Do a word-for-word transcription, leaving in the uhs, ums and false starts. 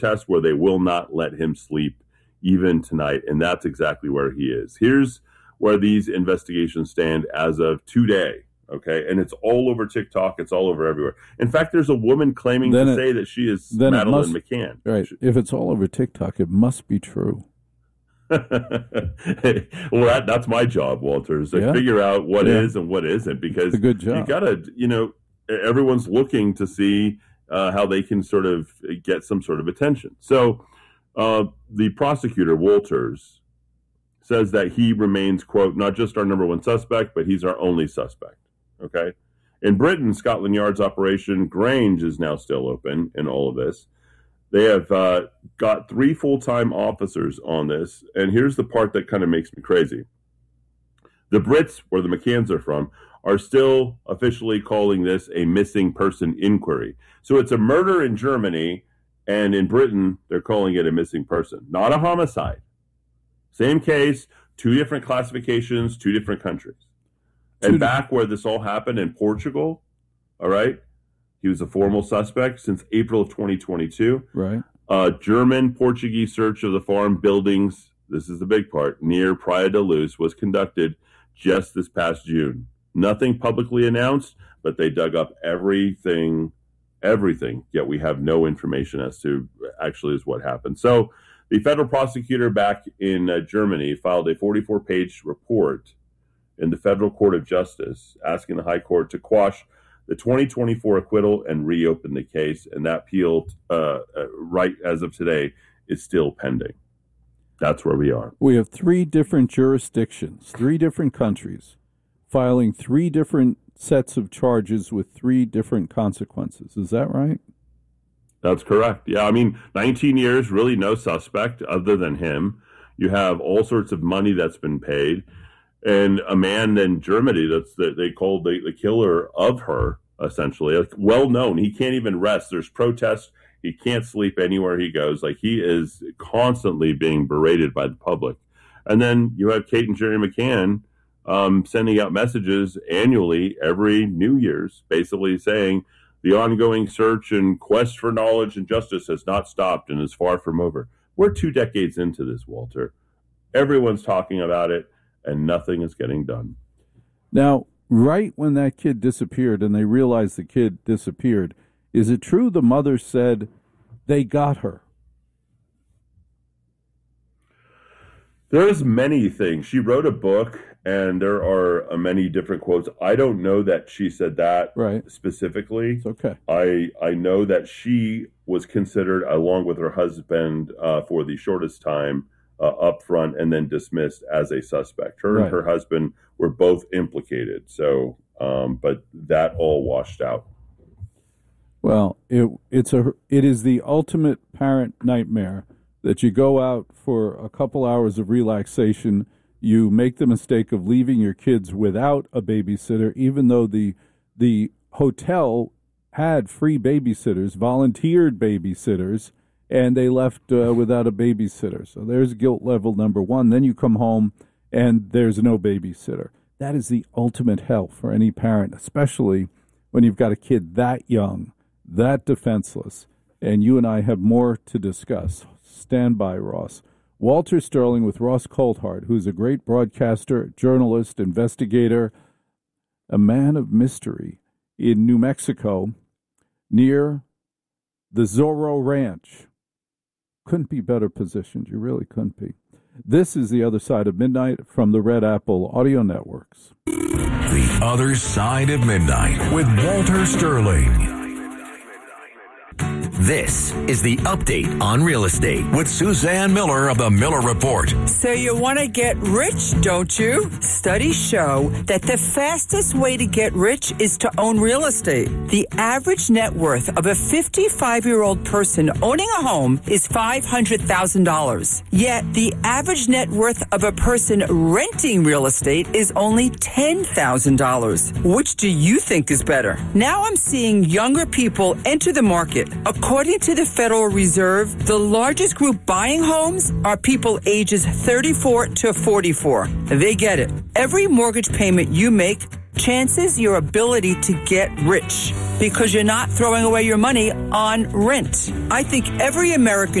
test where they will not let him sleep even tonight. And that's exactly where he is. Here's where these investigations stand as of today. Okay. And it's all over TikTok. It's all over everywhere. In fact, there's a woman claiming then to it, say that she is Madeleine must, McCann. Right. If it's all over TikTok, it must be true. Well, that, that's my job, Walter, is to yeah. figure out what yeah. is and what isn't, because it's a good job. you gotta, you know, everyone's looking to see uh, how they can sort of get some sort of attention. So uh, the prosecutor, Walters, says that he remains, quote, not just our number one suspect, but he's our only suspect. Okay. In Britain, Scotland Yard's Operation Grange is now still open in all of this. They have uh, got three full-time officers on this, and here's the part that kind of makes me crazy. The Brits, where the McCanns are from, are still officially calling this a missing person inquiry. So it's a murder in Germany, and in Britain, they're calling it a missing person, not a homicide. Same case, two different classifications, two different countries. And back where this all happened in Portugal, all right, he was a formal suspect since April of twenty twenty-two. Right. Uh, German Portuguese search of the farm buildings, this is the big part, near Praia da Luz was conducted just this past June. Nothing publicly announced, but they dug up everything, everything, yet we have no information as to actually is what happened. So the federal prosecutor back in uh, Germany filed a forty-four page report in the Federal Court of Justice asking the High Court to quash the twenty twenty-four acquittal and reopen the case, and that appeal, uh, uh, right as of today, is still pending. That's where we are. We have three different jurisdictions, three different countries, filing three different sets of charges with three different consequences. Is that right? That's correct. Yeah, I mean, nineteen years, really no suspect other than him. You have all sorts of money that's been paid. And a man in Germany that's that they called the, the killer of her, essentially, like, well known. He can't even rest. There's protests. He can't sleep anywhere he goes. Like, he is constantly being berated by the public. And then you have Kate and Jerry McCann um, sending out messages annually every New Year's, basically saying the ongoing search and quest for knowledge and justice has not stopped and is far from over. We're two decades into this, Walter. Everyone's talking about it, and nothing is getting done. Now, right when that kid disappeared and they realized the kid disappeared, is it true the mother said they got her? There's many things. She wrote a book, and there are uh, many different quotes. I don't know that she said that right. specifically. It's okay. I, I know that she was considered, along with her husband, uh, for the shortest time, Uh, up front and then dismissed as a suspect. Her right. and her husband were both implicated. So, um, but that all washed out. Well, it it's a it is the ultimate parent nightmare that you go out for a couple hours of relaxation, you make the mistake of leaving your kids without a babysitter, even though the the hotel had free babysitters, volunteered babysitters. And they left uh, without a babysitter. So there's guilt level number one. Then you come home and there's no babysitter. That is the ultimate hell for any parent, especially when you've got a kid that young, that defenseless. And you and I have more to discuss. Stand by, Ross. Walter Sterling with Ross Coulthart, who's a great broadcaster, journalist, investigator, a man of mystery in New Mexico near the Zorro Ranch. Couldn't be better positioned. You really couldn't be. This is The Other Side of Midnight from the Red Apple Audio Networks. The Other Side of Midnight with Walter Sterling. This is the update on real estate with Suzanne Miller of the Miller Report. So you want to get rich, don't you? Studies show that the fastest way to get rich is to own real estate. The average net worth of a fifty-five-year-old person owning a home is five hundred thousand dollars. Yet the average net worth of a person renting real estate is only ten thousand dollars. Which do you think is better? Now I'm seeing younger people enter the market. According to the Federal Reserve, the largest group buying homes are people ages thirty-four to forty-four. They get it. Every mortgage payment you make chances your ability to get rich because you're not throwing away your money on rent. I think every American